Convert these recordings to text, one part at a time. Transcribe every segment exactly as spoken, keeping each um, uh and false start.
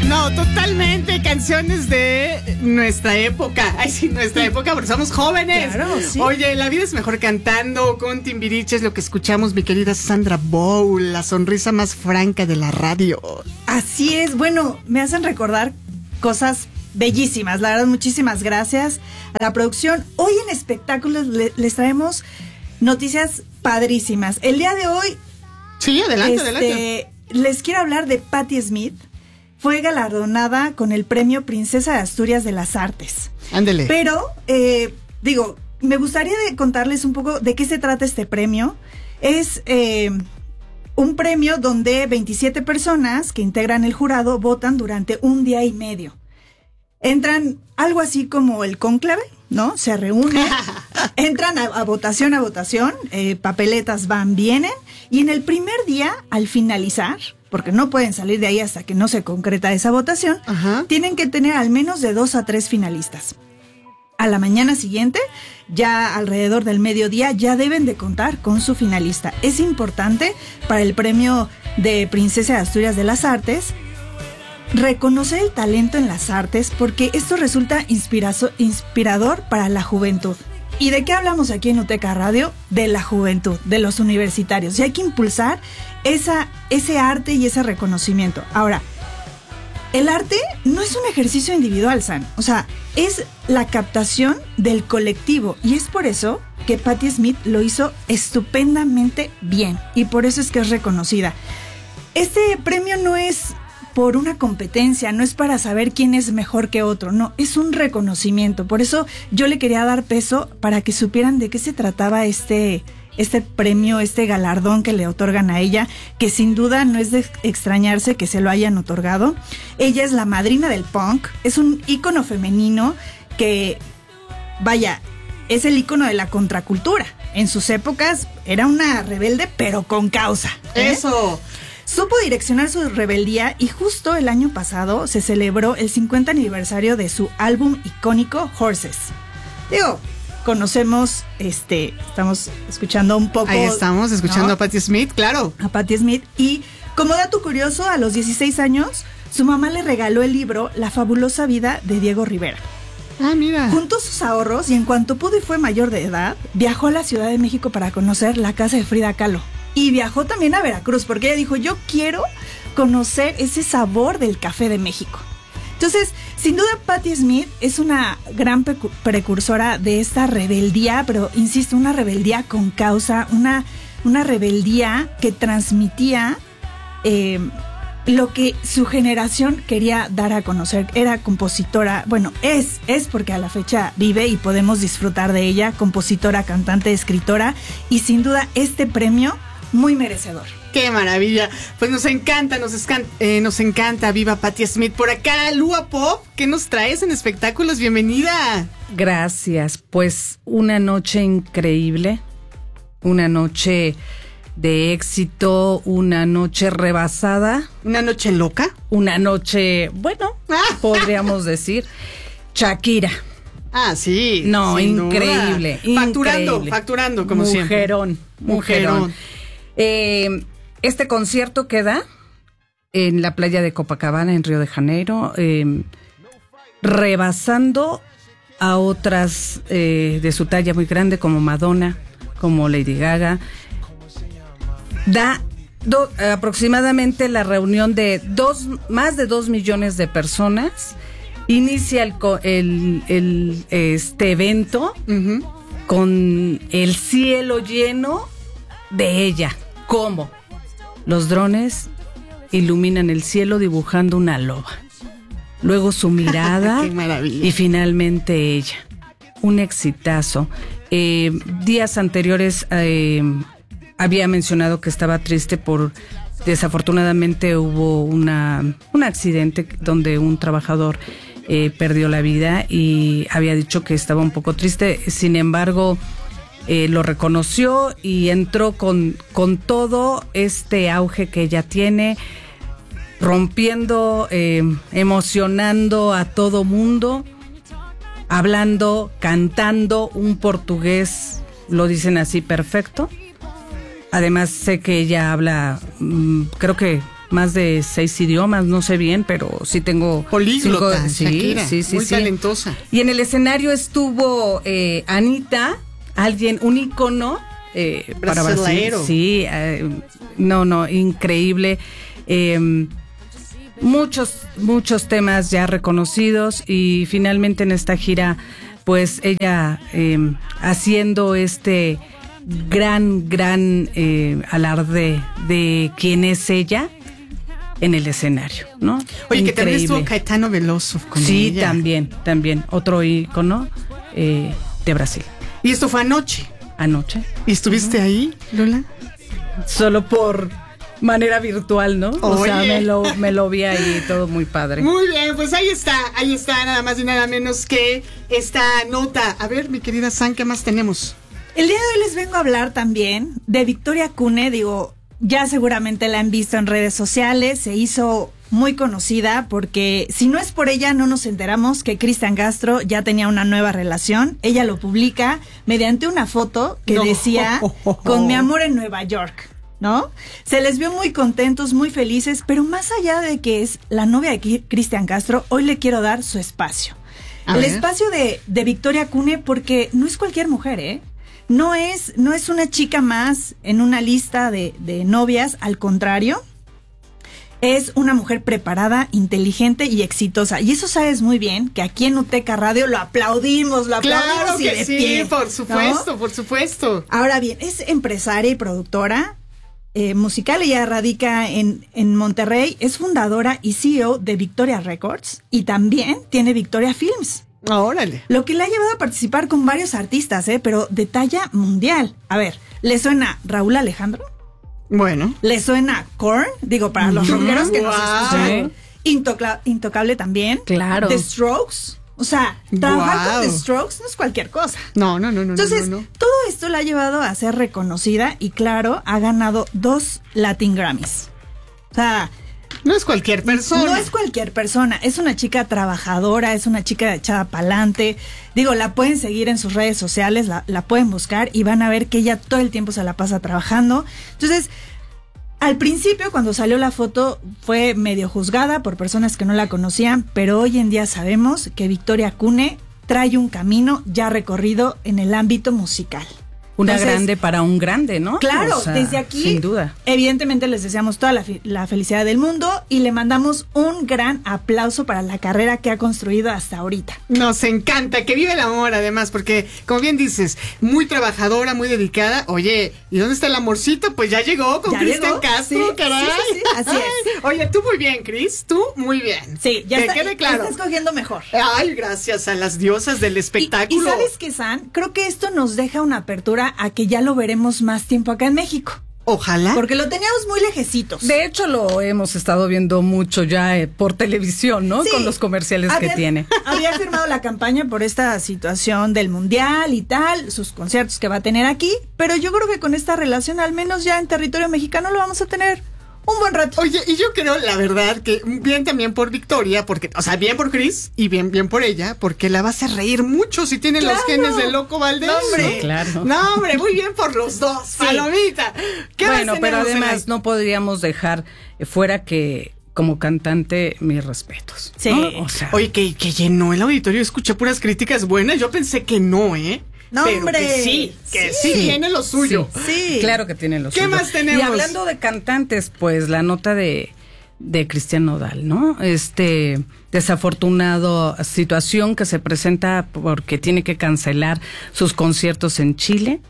No, totalmente, canciones de nuestra época. Ay, sí, nuestra época, porque somos jóvenes. Claro, sí. Oye, la vida es mejor cantando. Con Timbiriche es lo que escuchamos, mi querida Sandra Bowl, la sonrisa más franca de la radio. Así es, bueno, me hacen recordar cosas bellísimas, la verdad, muchísimas gracias a la producción. Hoy en espectáculos le, les traemos noticias padrísimas. El día de hoy, sí, adelante, este, adelante. Les quiero hablar de Patti Smith. Fue galardonada con el premio Princesa de Asturias de las Artes. Ándele. Pero, eh, digo, me gustaría de contarles un poco de qué se trata este premio. Es eh, un premio donde veintisiete personas que integran el jurado votan durante un día y medio. Entran algo así como el cónclave, ¿no? Se reúnen, entran a, a votación a votación, eh, papeletas van, vienen, y en el primer día, al finalizar, porque no pueden salir de ahí hasta que no se concreta esa votación, ajá, tienen que tener al menos de dos a tres finalistas. A la mañana siguiente, ya alrededor del mediodía, ya deben de contar con su finalista. Es importante para el premio de Princesa de Asturias de las Artes reconocer el talento en las artes, porque esto resulta inspirazo- inspirador para la juventud. ¿Y de qué hablamos aquí en UTECA Radio? De la juventud, de los universitarios. Y hay que impulsar esa, ese arte y ese reconocimiento. Ahora, el arte no es un ejercicio individual, San. O sea, es la captación del colectivo. Y es por eso que Patti Smith lo hizo estupendamente bien. Y por eso es que es reconocida. Este premio no es por una competencia, no es para saber quién es mejor que otro, no, es un reconocimiento. Por eso yo le quería dar peso para que supieran de qué se trataba este, este premio, este galardón que le otorgan a ella, que sin duda no es de extrañarse que se lo hayan otorgado. Ella es la madrina del punk, es un ícono femenino que, vaya, es el ícono de la contracultura. En sus épocas era una rebelde, pero con causa, ¿eh? ¡Eso! Supo direccionar su rebeldía y justo el año pasado se celebró el cincuenta aniversario de su álbum icónico Horses. Digo, conocemos, este, estamos escuchando un poco. Ahí estamos escuchando, ¿no?, a Patti Smith, claro. A Patti Smith. Y como dato curioso, a los dieciséis años, su mamá le regaló el libro La fabulosa vida de Diego Rivera. Ah, mira. Juntó sus ahorros y en cuanto pudo y fue mayor de edad, viajó a la Ciudad de México para conocer la casa de Frida Kahlo. Y viajó también a Veracruz, porque ella dijo, yo quiero conocer ese sabor del café de México. Entonces, sin duda, Patti Smith es una gran precu- precursora de esta rebeldía, pero insisto, una rebeldía con causa, una, una rebeldía que transmitía eh, lo que su generación quería dar a conocer. Era compositora, bueno, es, es porque a la fecha vive y podemos disfrutar de ella, compositora, cantante, escritora, y sin duda este premio muy merecedor. ¡Qué maravilla! Pues nos encanta, nos, escan- eh, nos encanta. ¡Viva Patti Smith! Por acá, Lua Pop, ¿qué nos traes en espectáculos? ¡Bienvenida! Gracias. Pues una noche increíble, una noche de éxito, una noche rebasada. ¿Una noche loca? Una noche, bueno, podríamos decir, Shakira. Ah, sí. No, increíble, duda. Facturando, increíble. facturando, como mujerón, siempre. Mujerón, mujerón. Eh, este concierto queda en la playa de Copacabana, en Río de Janeiro, eh, rebasando a otras eh, de su talla muy grande, como Madonna, como Lady Gaga. Da do, aproximadamente la reunión de dos, más de dos millones de personas. Inicia el, el, el este evento uh-huh. con el cielo lleno de ella. ¿Cómo? Los drones iluminan el cielo dibujando una loba. Luego su mirada ¡Qué maravilla! Y finalmente ella. Un exitazo. Eh, días anteriores eh, había mencionado que estaba triste por... Desafortunadamente hubo una, un accidente donde un trabajador eh, perdió la vida y había dicho que estaba un poco triste. Sin embargo... Eh, lo reconoció y entró con, con todo este auge que ella tiene, rompiendo, eh, emocionando a todo mundo, hablando, cantando un portugués, lo dicen así, perfecto. Además sé que ella habla, mmm, creo que más de seis idiomas, no sé bien, pero sí tengo... Políglota, cinco, Shakira, sí, sí, muy sí. talentosa. Y en el escenario estuvo eh, Anita, alguien, un ícono eh, para Brasil. Brasilero. Sí, eh, no, no, increíble. Eh, muchos, muchos temas ya reconocidos y finalmente en esta gira, pues ella eh, haciendo este gran, gran eh, alarde de quién es ella en el escenario, ¿no? Oye, Increíble. que también estuvo Caetano Veloso con Sí, ella. también, también, otro ícono eh, de Brasil. Y esto fue anoche. Anoche. ¿Y estuviste uh-huh. ahí, Lola? Solo por manera virtual, ¿no? O Oye. sea, me lo, me lo vi ahí, todo muy padre. Muy bien, pues ahí está, ahí está, nada más y nada menos que esta nota. A ver, mi querida San, ¿qué más tenemos? El día de hoy les vengo a hablar también de Victoria Cune. Digo, ya seguramente la han visto en redes sociales, se hizo muy conocida porque si no es por ella no nos enteramos que Cristian Castro ya tenía una nueva relación. Ella lo publica mediante una foto que no. decía con mi amor en Nueva York, ¿no? Se les vio muy contentos, muy felices, pero más allá de que es la novia de Cristian Castro, hoy le quiero dar su espacio. A El ver. espacio de, de Victoria Cune, porque no es cualquier mujer, ¿eh? No es, no es una chica más en una lista de, de novias, al contrario, es una mujer preparada, inteligente y exitosa. Y eso sabes muy bien, que aquí en Uteca Radio lo aplaudimos, lo aplaudimos claro y que de sí, pie, por supuesto, ¿no? por supuesto. Ahora bien, es empresaria y productora eh, musical, ella radica en, en Monterrey, es fundadora y C E O de Victoria Records y también tiene Victoria Films. Órale. Lo que le ha llevado a participar con varios artistas, ¿eh? Pero de talla mundial. A ver, ¿le suena Raúl Alejandro? Bueno. ¿Le suena Korn? Digo, para los rockeros que wow. nos escuchan. Intocla- Intocable también. Claro. The Strokes. O sea, trabajar wow. con The Strokes no es cualquier cosa. No, no, no, no. Entonces, no, no, no. todo esto la ha llevado a ser reconocida y, claro, ha ganado dos Latin Grammys. O sea... No es cualquier persona. No es cualquier persona. Es una chica trabajadora, es una chica echada pa'lante. Digo, la pueden seguir en sus redes sociales, la, la pueden buscar y van a ver que ella todo el tiempo se la pasa trabajando. Entonces, al principio, cuando salió la foto, fue medio juzgada por personas que no la conocían, pero hoy en día sabemos que Victoria Cune trae un camino ya recorrido en el ámbito musical. Una Entonces, grande para un grande, ¿no? Claro, o sea, desde aquí, sin duda. Evidentemente les deseamos toda la, la felicidad del mundo y le mandamos un gran aplauso para la carrera que ha construido hasta ahorita. Nos encanta, que vive el amor además, porque como bien dices, muy trabajadora, muy dedicada. Oye, ¿y dónde está el amorcito? Pues ya llegó con Cristian Castro, sí, caray. Sí, sí, sí, así es. Oye, tú muy bien, Cris, tú muy bien. Sí, ya que está, quede claro. estás cogiendo mejor. Ay, gracias a las diosas del espectáculo. Y, y ¿sabes qué, San? Creo que esto nos deja una apertura a que ya lo veremos más tiempo acá en México. Ojalá. Porque lo teníamos muy lejecitos. De hecho, lo hemos estado viendo mucho ya eh, por televisión, ¿no? Sí, con los comerciales había, que tiene. Había firmado la campaña por esta situación del mundial y tal, sus conciertos que va a tener aquí, pero yo creo que con esta relación, al menos ya en territorio mexicano, lo vamos a tener un buen rato. Oye, y yo creo, la verdad, que bien también por Victoria, porque, o sea, bien por Cris y bien, bien por ella, porque la va a hacer reír mucho si tiene claro. los genes de Loco Valdés. No, hombre. Sí, claro. No, hombre, muy bien por los dos. Sí. Palomita. ¿Qué bueno, más pero tenemos además no podríamos dejar fuera que como cantante, mis respetos. Sí. ¿No? O sea, oye, que, que llenó el auditorio, escuché puras críticas buenas. Yo pensé que no, ¿eh? No, pero hombre. que sí, que sí, sí tiene lo suyo. Sí, sí. Claro que tiene lo ¿Qué suyo. más tenemos? Y hablando de cantantes, pues la nota de, de Cristian Nodal, ¿no? Este desafortunado situación que se presenta porque tiene que cancelar sus conciertos en Chile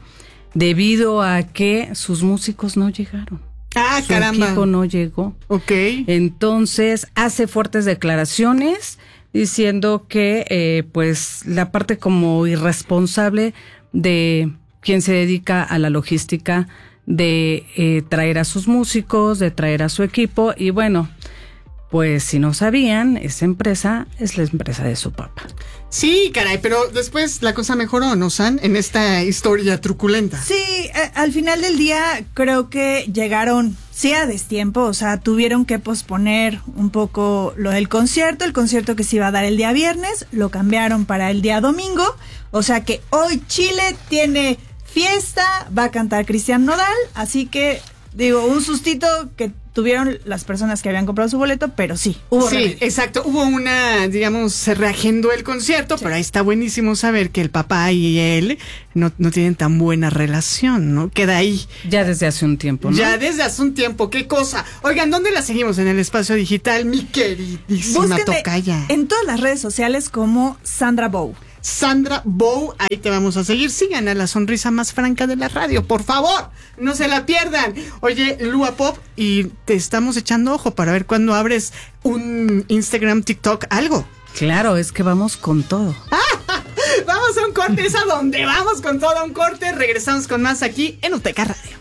debido a que sus músicos no llegaron. Ah, Su caramba. equipo no llegó. Ok. Entonces hace fuertes declaraciones diciendo que eh, pues la parte como irresponsable de quien se dedica a la logística de eh, traer a sus músicos, de traer a su equipo y bueno, pues si no sabían, esa empresa es la empresa de su papá. Sí, caray, pero después la cosa mejoró, ¿no, San? En esta historia truculenta. Sí, eh, al final del día creo que llegaron, sí, a destiempo, o sea, tuvieron que posponer un poco lo del concierto, el concierto que se iba a dar el día viernes, lo cambiaron para el día domingo, o sea que hoy Chile tiene fiesta, va a cantar Cristian Nodal, así que, digo, un sustito que tuvieron las personas que habían comprado su boleto, pero sí, hubo Sí, remedio. exacto. Hubo una, digamos, se reagendó el concierto, sí. Pero ahí está buenísimo saber que el papá y él no, no tienen tan buena relación, ¿no? Queda ahí. Ya desde hace un tiempo, ¿no? Ya desde hace un tiempo, qué cosa. Oigan, ¿dónde la seguimos? En el espacio digital, mi queridísima Búsquenme tocaya. en todas las redes sociales como Sandra Bow. Sandra Bow, ahí te vamos a seguir. Sigan a la sonrisa más franca de la radio, por favor, no se la pierdan. Oye, Lua Pop, y te estamos echando ojo para ver cuándo abres un Instagram, TikTok, algo. Claro, es que vamos con todo. Vamos a un corte, es a donde vamos con todo, un corte. Regresamos con más aquí en U T K Radio.